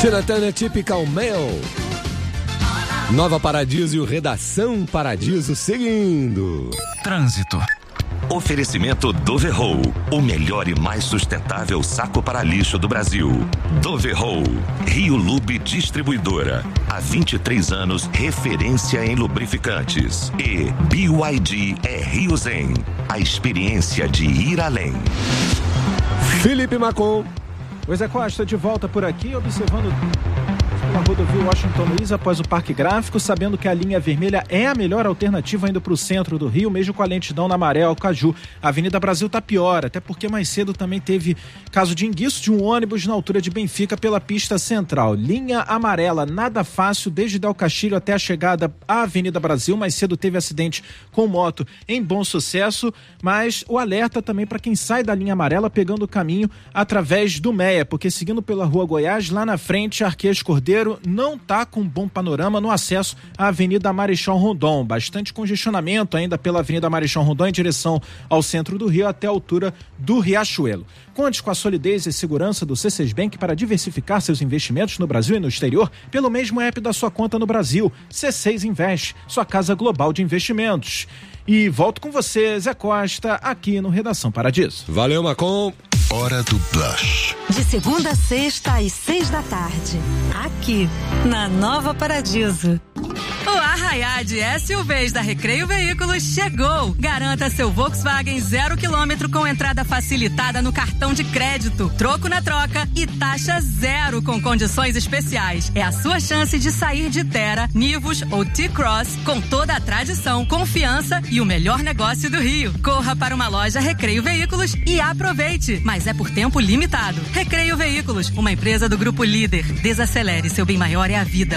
Tina Turner, Typical Male. Nova Paradiso e o Redação Paradiso seguindo. Trânsito. Oferecimento Doverroll, o melhor e mais sustentável saco para lixo do Brasil. Doverroll, Rio Lube Distribuidora, há 23 anos referência em lubrificantes. E BYD é Rio Zen, a experiência de ir além. Felipe Macon. O Zé Costa de volta por aqui, observando a rodovia Washington Luiz após o Parque Gráfico, sabendo que a linha vermelha é a melhor alternativa indo para o centro do Rio, mesmo com a lentidão na Maré ao Caju. A Avenida Brasil tá pior, até porque mais cedo também teve caso de enguiço de um ônibus na altura de Benfica pela pista central. Linha amarela, nada fácil, desde Del Castilho até a chegada à Avenida Brasil. Mais cedo teve acidente com moto em Bom Sucesso, mas o alerta também para quem sai da linha amarela pegando o caminho através do Meia, porque seguindo pela Rua Goiás, lá na frente, Arquês Cordeiro não está com um bom panorama no acesso à Avenida Marechal Rondon. Bastante congestionamento ainda pela Avenida Marechal Rondon em direção ao centro do Rio até a altura do Riachuelo. Conte com a solidez e segurança do C6 Bank para diversificar seus investimentos no Brasil e no exterior pelo mesmo app da sua conta no Brasil. C6 Invest, sua casa global de investimentos. E volto com você, Zé Costa, aqui no Redação Paradiso. Valeu, Macon. Hora do Blush. De segunda a sexta às 6 da tarde. Aqui, na Nova Paradiso. O Arraiá de SUVs da Recreio Veículos chegou. Garanta seu Volkswagen 0 km com entrada facilitada no cartão de crédito, troco na troca e taxa zero com condições especiais. É a sua chance de sair de Terra, Nivus ou T-Cross com toda a tradição, confiança e o melhor negócio do Rio. Corra para uma loja Recreio Veículos e aproveite, mas é por tempo limitado. Recreio Veículos, uma empresa do Grupo Líder. Desacelere, seu bem maior é a vida.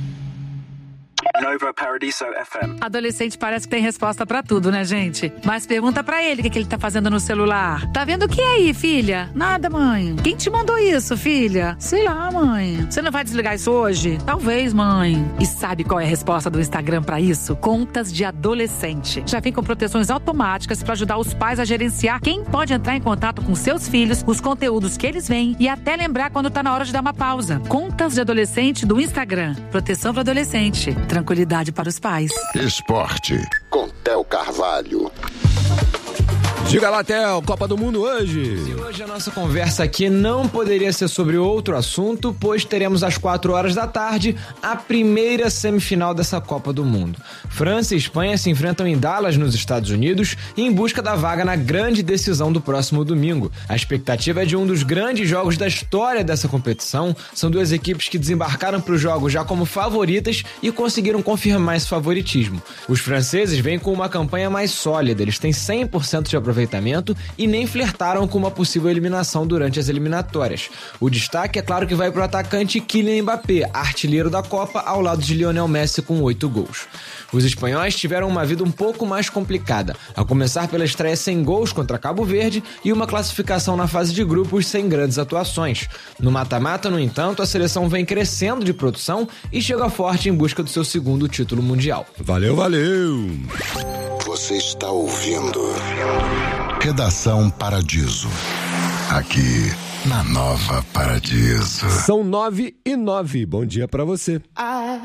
Nova Paradiso FM. Adolescente parece que tem resposta pra tudo, né, gente? Mas pergunta pra ele o que ele tá fazendo no celular. Tá vendo o que aí, filha? Nada, mãe. Quem te mandou isso, filha? Sei lá, mãe. Você não vai desligar isso hoje? Talvez, mãe. E sabe qual é a resposta do Instagram pra isso? Contas de adolescente. Já vem com proteções automáticas pra ajudar os pais a gerenciar quem pode entrar em contato com seus filhos, os conteúdos que eles veem e até lembrar quando tá na hora de dar uma pausa. Contas de adolescente do Instagram. Proteção pra adolescente. Tranquilidade para os pais. Esporte, com Theo Carvalho. Diga lá, Theo, Copa do Mundo hoje. E hoje a nossa conversa aqui não poderia ser sobre outro assunto, pois teremos às 4 da tarde a primeira semifinal dessa Copa do Mundo. França e Espanha se enfrentam em Dallas, nos Estados Unidos, em busca da vaga na grande decisão do próximo domingo. A expectativa é de um dos grandes jogos da história dessa competição. São duas equipes que desembarcaram para os jogos já como favoritas e conseguiram confirmar esse favoritismo. Os franceses vêm com uma campanha mais sólida, eles têm 100% de aproveitamento e nem flertaram com uma possível eliminação durante as eliminatórias. O destaque é claro que vai para o atacante Kylian Mbappé, artilheiro da Copa, ao lado de Lionel Messi com 8 gols. Os espanhóis tiveram uma vida um pouco mais complicada, a começar pela estreia sem gols contra Cabo Verde e uma classificação na fase de grupos sem grandes atuações. No mata-mata, no entanto, a seleção vem crescendo de produção e chega forte em busca do seu segundo título mundial. Valeu, valeu! Você está ouvindo Redação Paradiso, aqui na Nova Paradiso. São 9:09. Bom dia pra você.